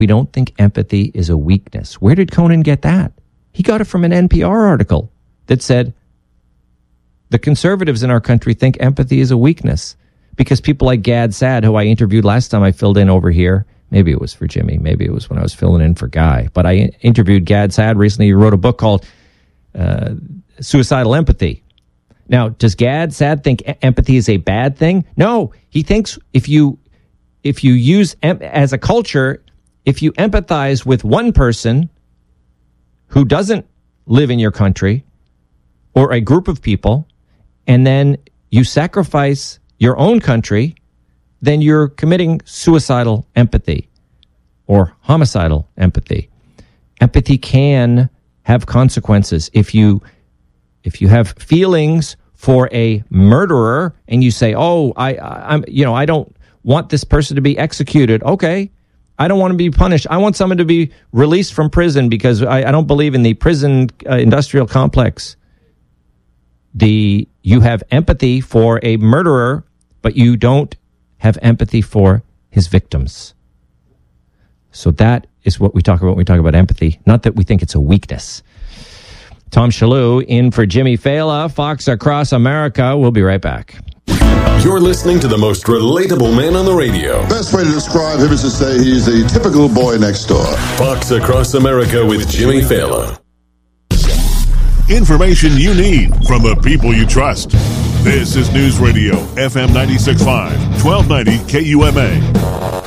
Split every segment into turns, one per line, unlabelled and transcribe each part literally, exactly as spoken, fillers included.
We don't think empathy is a weakness. Where did Conan get that? He got it from an N P R article that said the conservatives in our country think empathy is a weakness because people like Gad Saad, who I interviewed last time I filled in over here, maybe it was for Jimmy, maybe it was when I was filling in for Guy, but I interviewed Gad Saad recently. He wrote a book called uh, Suicidal Empathy. Now, does Gad Saad think empathy is a bad thing? No, he thinks if you if you use em- as a culture, if you empathize with one person who doesn't live in your country or a group of people, and then you sacrifice your own country, then you're committing suicidal empathy or homicidal empathy. Empathy can have consequences. If you if you have feelings for a murderer and you say, "Oh, I, I I'm you know, I don't want this person to be executed." Okay. I don't want to be punished. I want someone to be released from prison because I, I don't believe in the prison uh, industrial complex. The you have empathy for a murderer, but you don't have empathy for his victims. So that is what we talk about when we talk about empathy, not that we think it's a weakness. Tom Shalhoub in for Jimmy Fela, Fox Across America. We'll be right back.
You're listening to the most relatable man on the radio.
Best way to describe him is to say he's a typical boy next door.
Fox Across America with Jimmy Fela.
Information you need from the people you trust. This is News Radio, F M ninety-six point five, twelve ninety K U M A.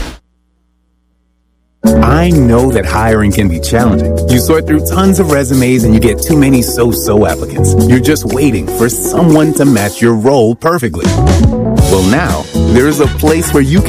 I know that hiring can be challenging. You sort through tons of resumes and you get too many so-so applicants. You're just waiting for someone to match your role perfectly. Well, now, there's a place where you can